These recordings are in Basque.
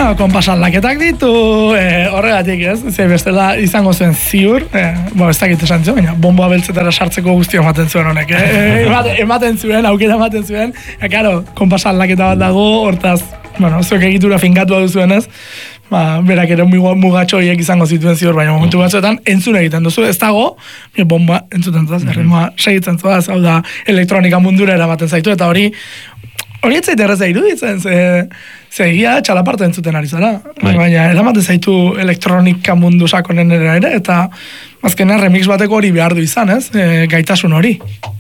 Konpas aldaketak ditu, horregatik ez, ze bestela izango zen ziur, ez dakit esan zuen, baina bomboa beltzetara sartzeko guztia ematen zuen honek, ematen zuen, aukera ematen zuen, karo, konpas aldaketa bat dago, hortaz, zuek egitura finkatua duzuenez, berak ere mugatxo horiek izango zituen ziur, baina momentu batzuetan entzun egiten duzu, ez dago, bomba entzuten zuaz, erritmoa segitzen zuaz, hau da, elektronika mundura eramaten zaitu, eta hori ez zait erreza iruditzen, ze egia txalaparta entzuten ari zara, baina eramaten zaitu elektronika mundu sakonenera ere, eta azkenean remix bateko hori behar du izan, ez, gaitasun hori.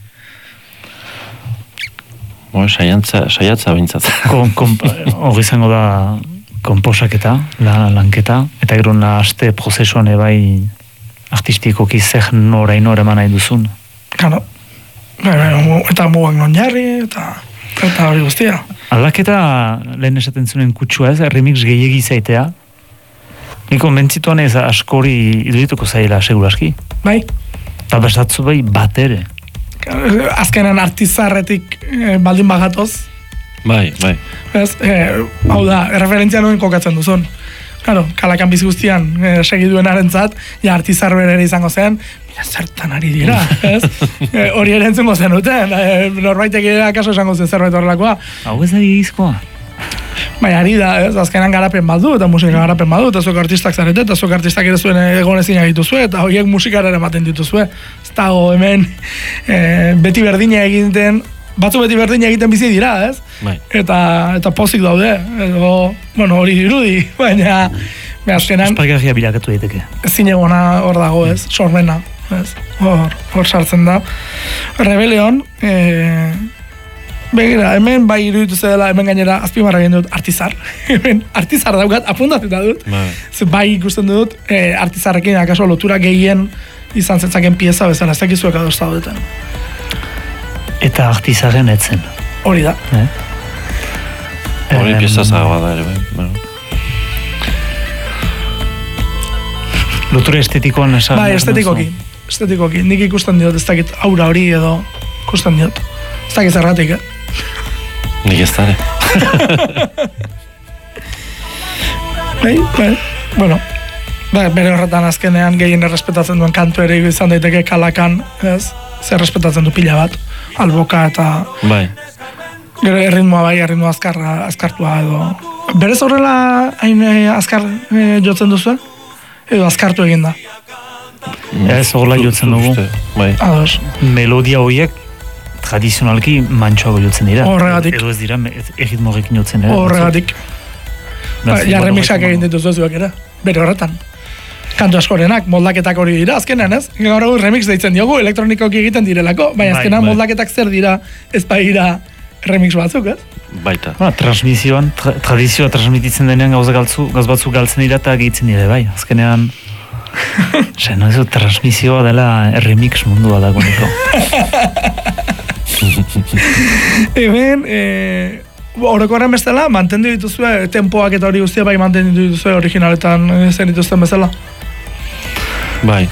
Saiatza bintzat. Hori izango da konposaketa, lanketa, eta gero aste prozesuan ebai artistikoki zer noraino eman nahi duzun. Kano, eta mugak non jarri, eta hori guztia. Aldaketa lehen esaten zuen kutsua ez, remix gehiegi zaitea. Niko mentzituan ez askori idurituko zaila seguraski. Bai. Eta bestatzu bai bat ere. Azkenan artizarretik baldin bagatoz. Bai. Hau da, referentzia nuen kokatzen duzun. Claro, kalakan bizi guztian segiduen arentzat, artizarro ere izango zen, zertan ari dira, ez? Hori ere entzungo zenuten, norbaitek ere akaso esango zen zerbait horrelakoa. Hau ez ari gizkoa. Baina ari da, ez? Azkenan garapen badu, eta musika garapen badu, eta zuek artistak zarete, eta zuek artistak ere zuen egonezina dituzue, eta horiek musikara ematen dituzue. Ez dago hemen beti berdina egiten, batzu beti berdina egiten bizi dira, ez? Bai. Eta pozik daude, edo, hori dirudi, baina azkenan... Espargarria bilakatu daiteke. Zinegona hor dago, ez? Sormena, ez? Hor sartzen da. Rebelion, begira, hemen bai iruditu zedela, hemen gainera azpimarra egin dut artizar. Hemen artizar daukat, apuntatuta dut. Bai ikusten dut, artizarrekin akaso lotura gehien izan zetzaken pieza bezala, ez dakizuek adosta duetan. Eta artizaren etzen. Hori da. Hori pieza zagoa da ere, bai. Lotura estetikoan esan. Bai, estetikoki. Nik ikusten diot, ez dakit aura hori edo ikusten diot. Ez dakit zerratik, Nik ez da, Bueno, bere horretan azkenean gehien errespetatzen duen kantu ere izan daiteke kalakan, ez? Zer errespetatzen du pila bat, alboka eta... Bai. Gero erritmoa azkartua edo... Berez horrela hain azkar jotzen duzu? Edo azkartu egin da? Ez horrela jotzen dugu. Ados. Melodia horiek tradizionalki mantxoago jotzen dira. Horregatik. Edo ez dira erritmo horrekin jotzen dira. Horregatik. Remixak egin dituzu zuek ere, bere horretan. Kantu askorenak, moldaketak hori dira, azkenean ez? Gaur egun remix deitzen diogu, elektronikoki egiten direlako, baina azkenean moldaketak zer dira, ez baira remix batzuk, ez? Baita. Transmisioan, tradizioa transmititzen denean gauz batzuk galtzen dira eta gehitzen dira, bai, azkenean... transmisioa dela remix mundua dago niko. Hemen, orokorren bestela, mantendu dituzue, tempoak eta hori guztia bai mantendu dituzue originaletan zen dituzten bezala? Bai.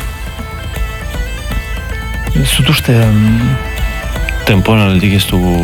Zut uste... Tempoan aldik ez dugu...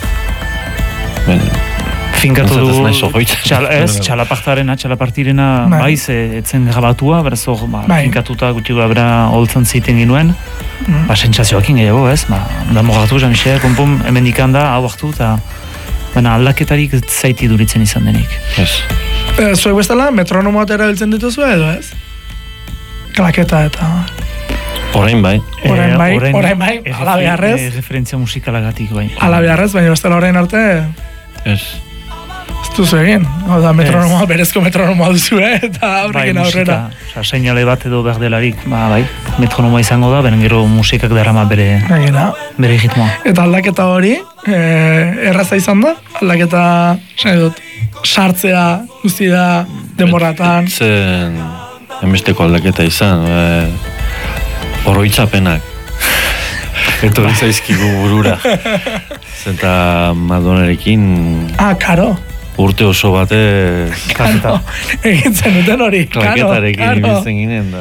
Finkatu dugu... Txalapartirena baiz etzen grabatua, beraz hor finkatuta guti gabera holtzen zeiten ginuen. Sentsazioakin gehiago, ez? Da mogatu, Jean-Michel, pum, hemen dikanda, hau hartu, eta... Baina aldaketarik zaiti duritzen izan denik. Ez. Zuek bestela, metronomoat erabiltzen dituzu edo ez? Klaketa eta... Orain bai, ala beharrez. Referentzia musikalagatik bai. Ala beharrez, baina bestela orain arte... Ez. Ez duzu egin. Metronomoa, berezko metronomoa duzu, eta horrekin aurrera. Seinale bat edo berdelarik, bai, metronomoa izango da, beren gero musikak darama bere ritmoa. Eta aldaketa hori, erraza izan da, aldaketa, sartzea, guztia, denboratan. Zen, emesteko aldaketa izan, oroitzapenak. Eto zaizkigu burura. Zenta Madonarekin... Karo. Urte oso bate... Karo, egin zenuten hori. Klaketarekin ibiltzen ginen da...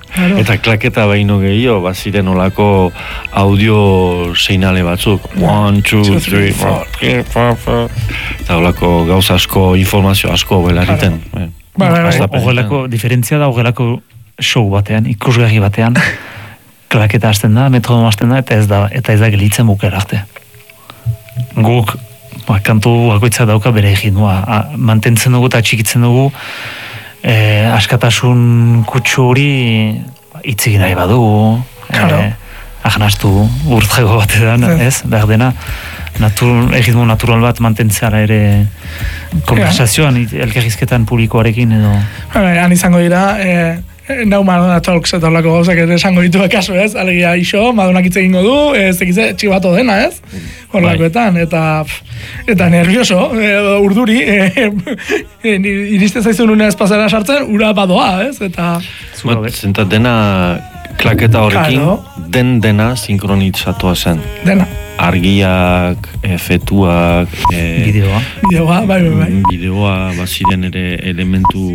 Eta klaketa baino gehiago, baziren olako audio seinale batzuk. 1, 2, 3, 4, eta olako gauza asko, informazio asko belariten. Horrelako, diferentzia da horrelako show batean, ikusgarri batean, klaketa hasten da, metronom hasten da, eta ez da gelitzen bukera arte. Guk, kantu bakoitza dauka bere eginua, mantentzen dugu eta txikitzen dugu, askatasun kutsu hori itzigin nahi badugu, ahnastu urtzego batean, ez? Behar dena, egitmo natural bat mantentzeara ere konversazioan, elkarrizketan publikoarekin edo. Han izango dira, nau Madonna Talks eta olako gauzak ere esango ditu kasu, ez? Alegia iso, Madonak hitz egingo du, zekize txibato dena, ez? Horlakoetan, eta nervioso, urduri, iriste zaizun unea espazera sartzen, ura badoa, ez? Eta... Zentat dena klaketa horrekin, dena sinkronitzatua zen. Dena. Argiak, efetuak... Bideoa, bai. Bideoa, baziren ere elementu...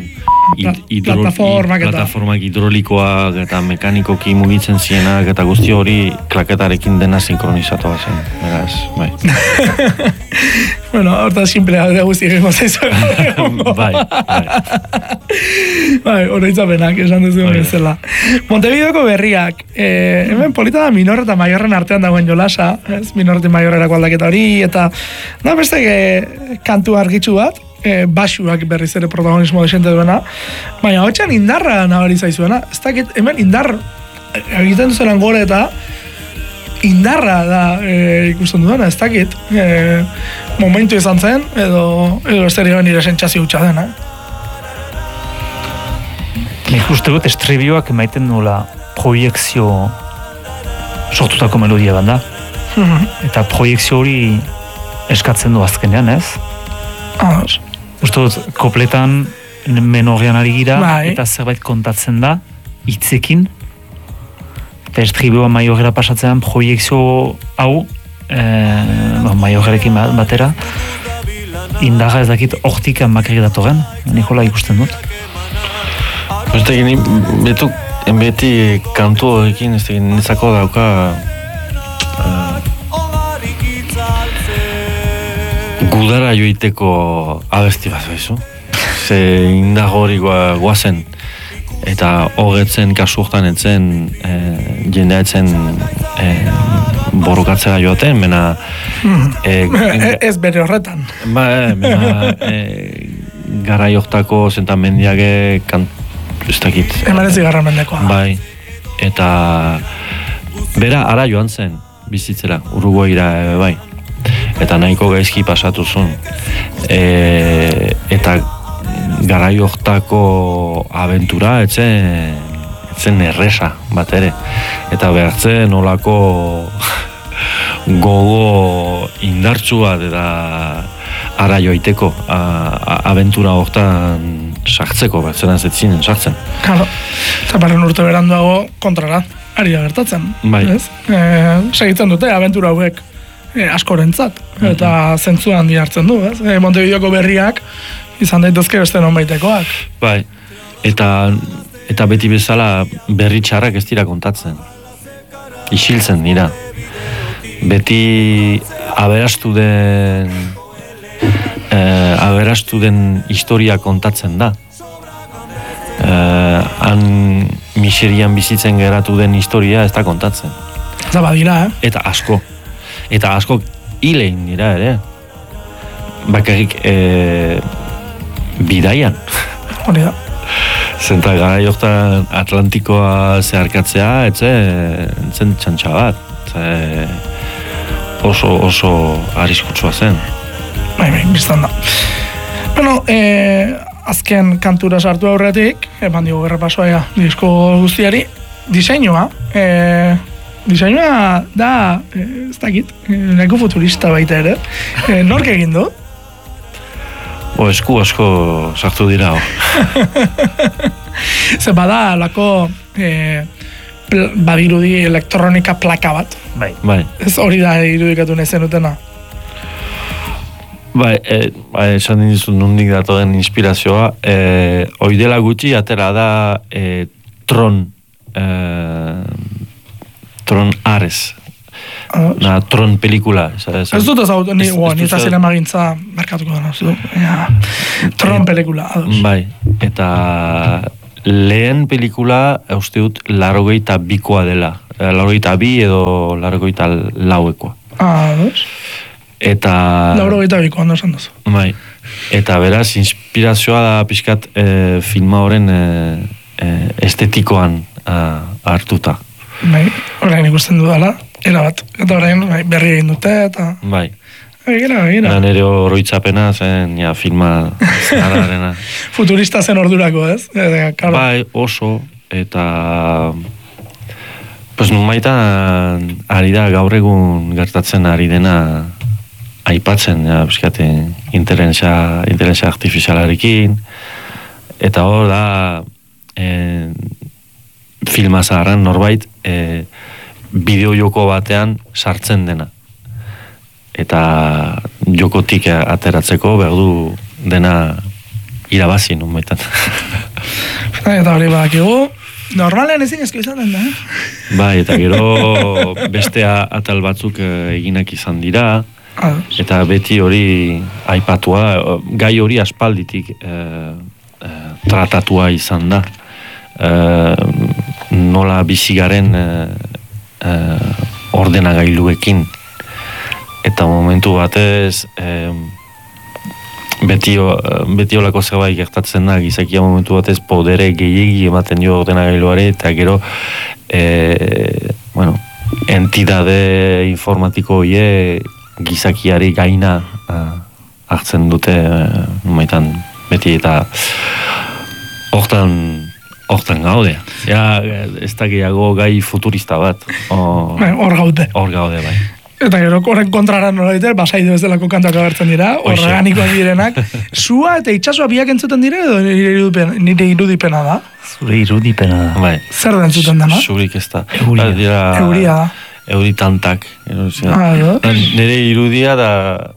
plataformak hidrolikoak eta mekanikoki mugitzen zienak eta guzti hori klaketarekin dena sinkronizatu zen. Beraz, bai. Bueno, horta simplea da guzti egin zaizu. Bai, oroitzapenak esan duzu bezala. Montevideoko berriak, hemen polita da minor eta maiorren artean dagoen jolasa, ez? Minor eta maiorrerako aldaketa hori, eta da beste kantu argitsu bat, basuak berriz ere protagonismo desente duena, baina hotxan indarra nabari zaizuena, ez dakit, hemen indar egiten duzenan gore eta indarra da ikusten duena, ez dakit, momentu izan zen, edo esterioan nire sentsazio hutsa dena. Nik uste dut estribioak emaiten nula proiekzio sortutako melodia banda, eta proiekzio hori eskatzen du azkenean, ez? Uste dut, kopletan menorrean ari gira, eta zerbait kontatzen da, hitzekin, eta estribioa maiorera pasatzean proiekzio hau, maiorrerekin batera, indarra ez dakit hortik makrik datoren, Nikola ikusten dut. Beti kantu horrekin, nezako dauka, gudara joiteko abesti bat bezu. Ze indago hori guazen. Eta hogetzen kasu hortan etzen jendea etzen borrokatzera joaten, mena... Ez bere horretan. Mena garai hortako zentamendiage ez dakit. Emanezi garra mendekoa. Bai. Eta bera ara joan zen bizitzera, Uruguaira bai. Eta nahiko gaizki pasatu zuen. Eta garai hortako abentura etzen erresa bat ere. Eta behartzen olako gogo indartsu bat eta ara joiteko abentura hortan sartzeko, behartzen ez zinen sartzen. Claro. Eta barren urte beranduago kontrara, ari da gertatzen. Bai. Segitzen dute abentura hauek askorentzat, eta zentzu handi hartzen du, ez? Montevideoko berriak izan daitezke beste nonbaitekoak. Bai, eta beti bezala berri txarrak ez dira kontatzen. Isiltzen dira. Beti aberastu den historia kontatzen da. Han miserian bizitzen geratu den historia ez da kontatzen. Eta badira, Eta asko hilein dira ere. Bakarrik bidaian. Hori da. Zenta gara joktan Atlantikoa zeharkatzea, etzen txantxa bat. Oso arriskutsua zen. Bai, biztan da. Bueno, azken kantura sartu aurretik, eman digu berrepasoa disko guztiari, diseinua, diseinua da, ez dakit, nahiko futurista baita ere. Nork egin du? Esku asko sartu dira. Ze bada, lako badirudi elektronika plaka bat. Bai. Ez hori da irudikatu nahi zenutena. Bai, esan dizut nondik datoren inspirazioa. Oidela gutxi atera da Tron Ares. Tron pelikula. Ez dut ezagutu, ni eta zinemagintza markatuko dena. Tron pelikula. Bai, eta lehen pelikula, uste dut, 82koa dela. 82 edo 84koa. Eta... 82koa, ondo esan duzu. Bai, eta beraz, inspirazioa da pixkat filma horren estetikoan hartuta. Bai, orain ikusten dudala, erabat. Eta orain berri egin dute, eta... Bai. Egira. Nere oroitzapena zen, filma zararena. Futurista zen ordurako, ez? Bai, oso, eta... Pues numaitan ari da gaur egun gertatzen ari dena aipatzen, biskate, inteligentzia artifizialarekin, eta hor da filma zaharran norbait bideo joko batean sartzen dena. Eta jokotik ateratzeko behar du dena irabazi numaitan. Eta hori badakigu, normalean ezin ezko izan den da, Bai, eta gero beste atal batzuk eginak izan dira, eta beti hori aipatua, gai hori aspalditik tratatua izan da. Nola bizigaren ordenagailuekin. Eta momentu batez, beti olako zerbait gertatzen da, gizakia momentu batez podere gehiegi ematen dio ordenagailuare, eta gero entidade informatiko hie gizakiari gaina hartzen dute numaitan beti, eta hortan gaude. Ez da gehiago gai futurista bat. Hor gaude, bai. Eta gero, horren kontrara nola ditel, basaidu ez delako kantuak abertzen dira, organikoak direnak. Sua eta itxasua biak entzuten dira, edo nire irudipena da? Zure irudipena da. Bai. Zer da entzuten dena? Zurik ez da. Euria da. Euritantak. Nire irudia da...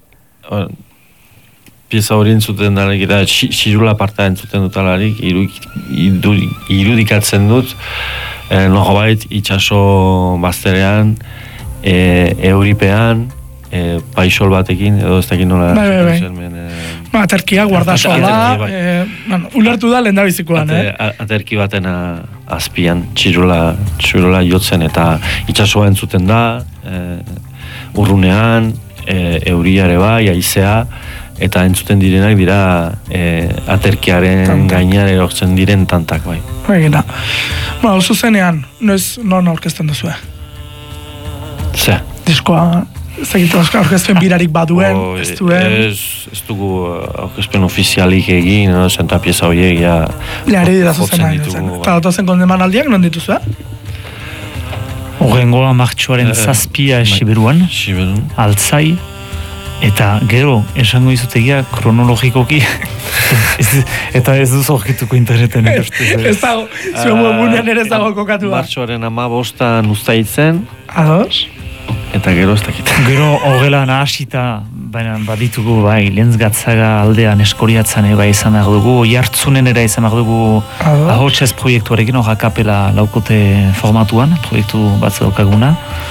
Pieza hori entzuten dalarik, eta xirula parta entzuten dutalarik, irudikatzen dut, norbait itxaso bazterean, euripean, paisol batekin, edo ez dakit nola... Bai. Aterkia, guardasoala, ulertu da lehen da bizikoan, Aterki baten azpian, txirula jotzen, eta itxasoa entzuten da, urrunean, euriare bai, haizea, eta entzuten direnak dira aterkiaren gainean erortzen diren tantak, bai. Egina. Zuzenean, non aurkezten duzue? Ze? Diskoa, aurkezpen birarik baduen, ez duen? Ez dugu aurkezpen ofizialik egin, zenta pieza horiek, Leari dira zuzenean. Eta datozen kondeman aldiak, non dituzue? Horrengoa martxoaren zazpia Siberuan, Altzai, eta gero, esango izutegia kronologikoki, eta ez duz horkituko interneten. Ez dago, zuen webunean ere ez dago kokatua. Martxoaren 15 uztaitzen. Ados? Eta gero ez dakit. Gero horrela nahasita, baina baditugu, bai, Lentzgatzaga aldean eskoriatzen eba izan behar dugu, jartzunen ere izan behar dugu ahotsez proiektuarekin, hor akapela laukote formatuan, proiektu bat daukaguna.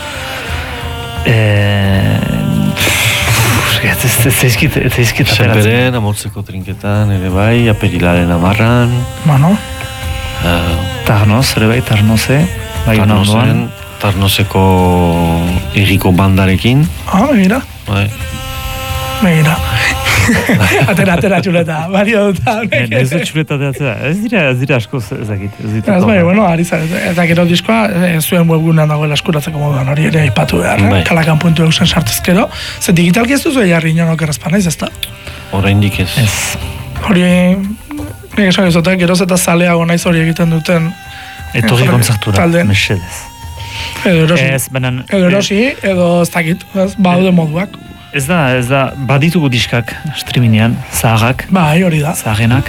Ez Senperen, amotzeko trinketan, ere bai, aperilaren 10an. Mano? Tarnoz, ere bai, Tarnoze. Tarnozeko irriko bandarekin. Begira. Bai. Begira. Atera txuleta, bario duta. Ez dut txuleta atzera, ez dira asko ezakit. Ez bai, ari zara, eta gero diskoa zuen webgunean dagoela eskuratzeko moduan, hori ere aipatu behar, kalakan puntu eusen sartezkero. Ze digitalki ez duzu jarri inonok errazpan ez da? Oraindik ez. Hori, nik esan ezoten, geroz eta zaleago naiz hori egiten duten. Etorri kontzertura, mesedez. Edo erosi, edo ez dakit, baude moduak. Ez da, baditugu diskak streamingean, zaharrak. Bai, hori da. Zaharrenak.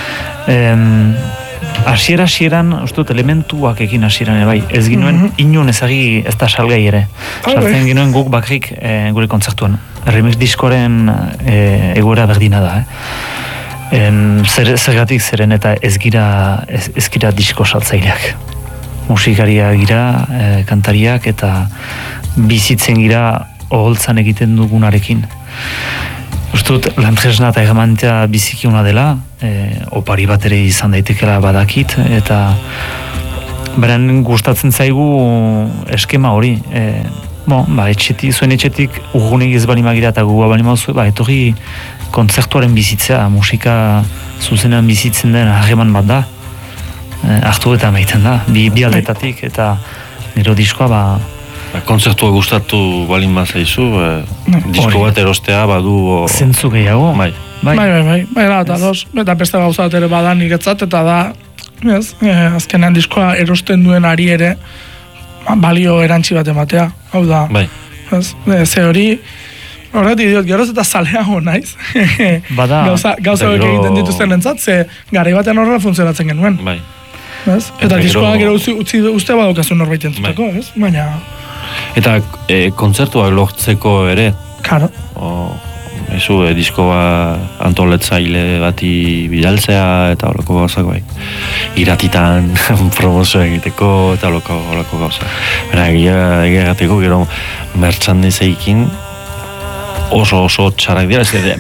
Hasieran, ustut, elementuak ekin hasieran, bai. Ez ginuen, inon ezagi ez da salgai ere. Sartzen ginuen guk bakrik gure kontzertuan. Remix diskoren egoera berdina da, Zergatik zeren eta ez gira disko saltzaileak. Musikaria gira, kantariak eta bizitzen gira oholtzan egiten dugunarekin. Ustut, lan tresna eta egamantea biziki ona dela, opari bat ere izan daitekela badakit, eta beren gustatzen zaigu eskema hori. Zuen etxetik urgunik ez bali magira eta gugua bali mauzue, etorri kontzertuaren bizitzea, musika zuzenean bizitzen den harreman bat da, hartu eta maiten da, bi aldetatik, eta nero diskoa kontzertua gustatu balin bazaizu, disko bat erostea badu... Zentzu gehiago? Bai, eta beste gauza bat ere bada niretzat, eta da, azkenean diskoa erosten duen ari ere, balio erantzi bat ematea, hau da. Bai. Ze hori, horretik diot, geroz eta zaleago naiz. Bada. Gauza horiek egiten dituzten entzat, ze gari batean horrela funtzionatzen genuen. Bai. Eta diskoa gero uste badaukazu norbait entzuteko, ez? Baina... Eta kontzertuak lortzeko ere? Karo. Ezu, disko antoletzaile bati bidaltzea eta horako gauzak bai. Iratitan promozioa egiteko eta horako gauza. Baina egia gateko gero merchandiseikin oso txarrak dira.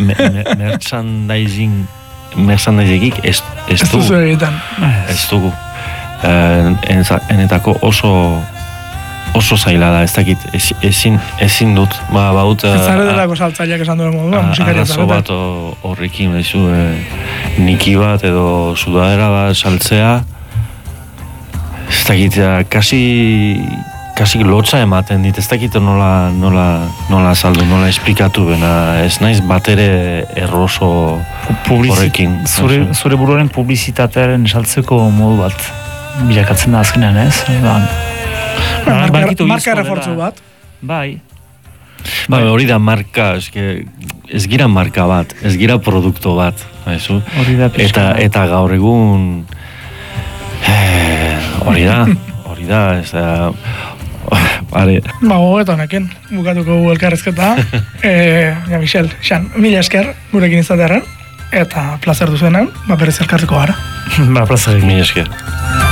Merchandisegik ez dugu. Ez duzu egiten. Ez dugu. Enetako oso zaila da, ez dakit, ezin dut, baut... Ez zare delako saltzaileak esan duen modu, musikaria zarete. Arazo bat horrekin, niki bat edo sudadera bat saltzea, ez dakit, kasi lotza ematen dit, ez dakit nola saldu, nola esplikatu, ez naiz bat ere erroso horrekin. Zure buruaren publizitatearen saltzeko modu bat bilakatzen da azkenean, ez? Marka refortzu bat. Bai. Hori da marka, ez gira marka bat, ez gira produkto bat. Eta gaur egun hori da, ez da... Gogeto honekin, bukatuko elkarrezketa. Michel, Xan, mila esker gurekin izatearen, eta plazer duzuenan, berriz elkarreko gara. Plazer. Mila esker.